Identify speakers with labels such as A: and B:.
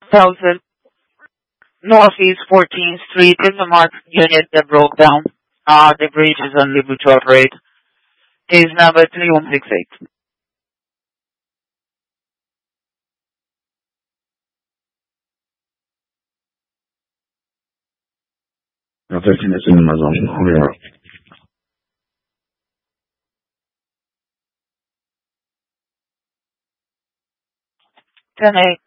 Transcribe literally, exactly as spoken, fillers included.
A: thousand Northeast fourteenth Street is the marked unit that broke down. Uh, the bridge is unable to operate. Case number three one six eight.
B: thirteen is in Amazon. We are.
A: ten eight.